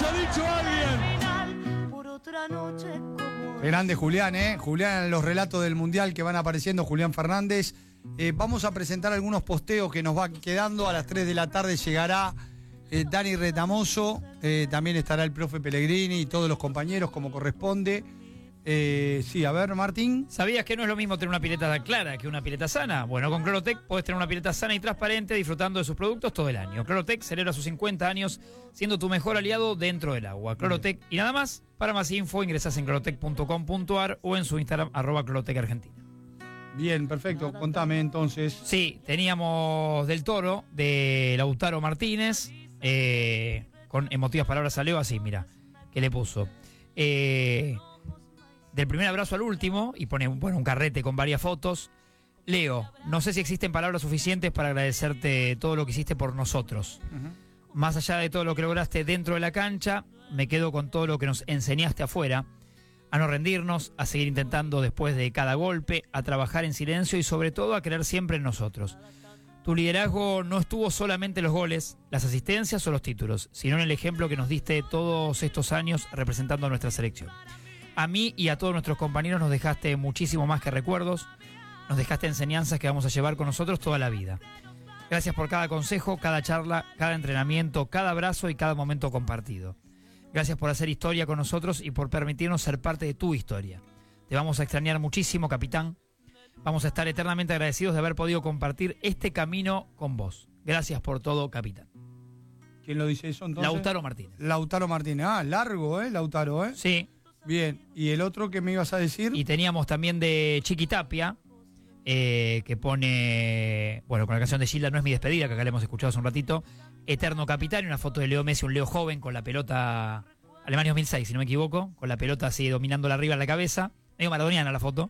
haya dicho alguien. Grande Julián, Julián en los relatos del Mundial que van apareciendo, Julián Fernández. Vamos a presentar algunos posteos que nos van quedando. A las 3 de la tarde llegará Dani Retamoso, también estará el profe Pellegrini y todos los compañeros como corresponde. Sí, a ver, Martín. ¿Sabías que no es lo mismo tener una pileta clara que una pileta sana? Bueno, con Clorotec podés tener una pileta sana y transparente disfrutando de sus productos todo el año. Clorotec celebra sus 50 años siendo tu mejor aliado dentro del agua. Clorotec y nada más. Para más info ingresás en clorotec.com.ar o en su Instagram @clorotecargentina. Bien, perfecto. Contame entonces. Sí, teníamos del Toro, de Lautaro Martínez, con emotivas palabras a Leo, así, mira, que le puso. Del primer abrazo al último, y pone un carrete con varias fotos. Leo, no sé si existen palabras suficientes para agradecerte todo lo que hiciste por nosotros. Más allá de todo lo que lograste dentro de la cancha, me quedo con todo lo que nos enseñaste afuera, a no rendirnos, a seguir intentando después de cada golpe, a trabajar en silencio y sobre todo a creer siempre en nosotros. Tu liderazgo no estuvo solamente en los goles, las asistencias o los títulos, sino en el ejemplo que nos diste todos estos años representando a nuestra selección. A mí y a todos nuestros compañeros nos dejaste muchísimo más que recuerdos, nos dejaste enseñanzas que vamos a llevar con nosotros toda la vida. Gracias por cada consejo, cada charla, cada entrenamiento, cada abrazo y cada momento compartido. Gracias por hacer historia con nosotros y por permitirnos ser parte de tu historia. Te vamos a extrañar muchísimo, capitán. Vamos a estar eternamente agradecidos de haber podido compartir este camino con vos. Gracias por todo, capitán. ¿Quién lo dice eso entonces? Lautaro Martínez. Lautaro Martínez. Ah, largo, Lautaro, Sí. Bien. ¿Y el otro que me ibas a decir? Y teníamos también de Chiqui Tapia, que pone, bueno, con la canción de Gilda, No es mi despedida, que acá le hemos escuchado hace un ratito, Eterno Capitán, y una foto de Leo Messi, un Leo joven con la pelota, Alemania 2006, si no me equivoco, con la pelota así dominándola arriba en la cabeza, medio maradoniana la foto.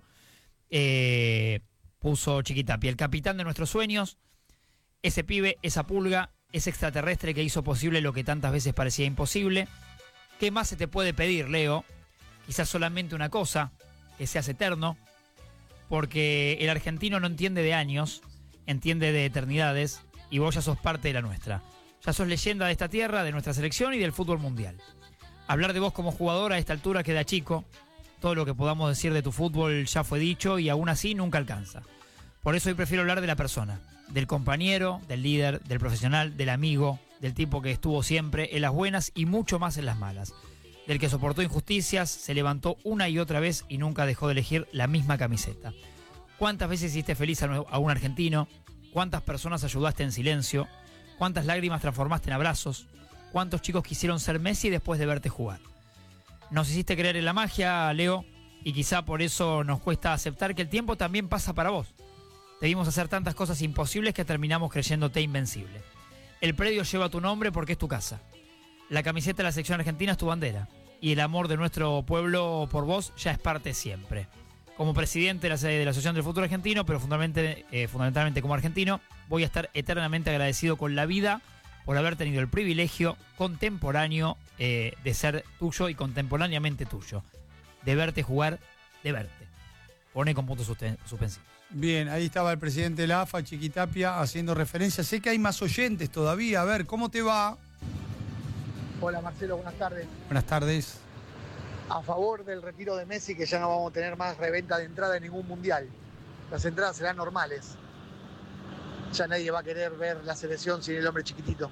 Puso Chiqui Tapia, el capitán de nuestros sueños, ese pibe, esa pulga, ese extraterrestre que hizo posible lo que tantas veces parecía imposible. ¿Qué más se te puede pedir, Leo? Quizás solamente una cosa, que seas eterno, porque el argentino no entiende de años, entiende de eternidades, y vos ya sos parte de la nuestra. Ya sos leyenda de esta tierra, de nuestra selección y del fútbol mundial. Hablar de vos como jugador a esta altura queda chico. Todo lo que podamos decir de tu fútbol ya fue dicho y aún así nunca alcanza. Por eso hoy prefiero hablar de la persona, del compañero, del líder, del profesional, del amigo, del tipo que estuvo siempre en las buenas y mucho más en las malas. Del que soportó injusticias, se levantó una y otra vez y nunca dejó de elegir la misma camiseta. ¿Cuántas veces hiciste feliz a un argentino? ¿Cuántas personas ayudaste en silencio? ¿Cuántas lágrimas transformaste en abrazos? ¿Cuántos chicos quisieron ser Messi después de verte jugar? Nos hiciste creer en la magia, Leo, y quizá por eso nos cuesta aceptar que el tiempo también pasa para vos. Te vimos hacer tantas cosas imposibles que terminamos creyéndote invencible. El predio lleva tu nombre porque es tu casa. La camiseta de la selección argentina es tu bandera. Y el amor de nuestro pueblo por vos ya es parte siempre. Como presidente de la Asociación del Fútbol Argentino, pero fundamentalmente como argentino, voy a estar eternamente agradecido con la vida por haber tenido el privilegio contemporáneo de ser tuyo y contemporáneamente tuyo. De verte jugar, de verte. Pone con puntos suspensivos. Bien, ahí estaba el presidente de la AFA, Chiqui Tapia, haciendo referencia. Sé que hay más oyentes todavía. A ver, ¿cómo te va? Hola Marcelo, buenas tardes. Buenas tardes. A favor del retiro de Messi, que ya no vamos a tener más reventa de entrada en ningún mundial. Las entradas serán normales. Ya nadie va a querer ver la selección sin el hombre chiquitito.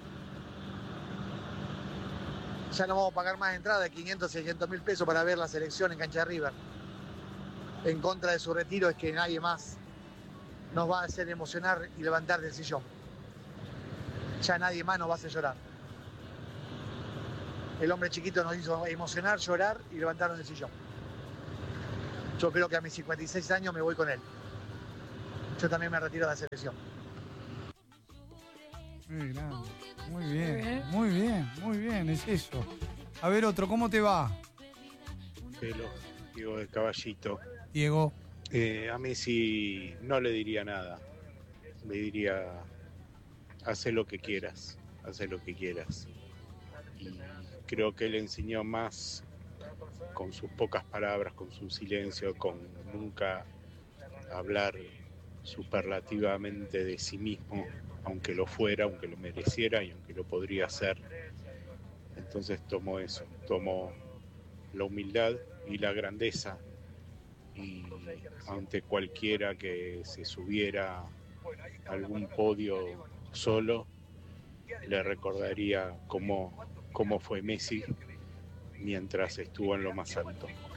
Ya no vamos a pagar más entrada de 500, 600 mil pesos para ver la selección en cancha de River. En contra de su retiro es que nadie más nos va a hacer emocionar y levantar del sillón. Ya nadie más nos va a hacer llorar. El hombre chiquito nos hizo emocionar, llorar y levantarnos del sillón. Yo creo que a mis 56 años me voy con él. Yo también me retiro de la selección. Muy grande. Muy bien, es eso. A ver otro, ¿cómo te va? Diego de Caballito. Diego. A Messi no le diría nada. Le diría, haz lo que quieras. Y creo que él enseñó más con sus pocas palabras, con su silencio, con nunca hablar superlativamente de sí mismo, aunque lo fuera, aunque lo mereciera y aunque lo podría hacer. Entonces tomo eso, tomo la humildad y la grandeza, y ante cualquiera que se subiera a algún podio solo, le recordaría cómo fue Messi mientras estuvo en lo más alto.